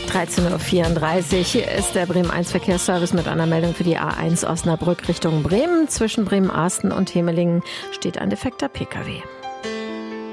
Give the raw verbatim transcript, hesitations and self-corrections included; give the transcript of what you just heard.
dreizehn Uhr vierunddreißig. Hier ist der Bremen eins Verkehrsservice mit einer Meldung für die A eins Osnabrück Richtung Bremen. Zwischen Bremen-Arsten und Hemelingen steht ein defekter Pkw.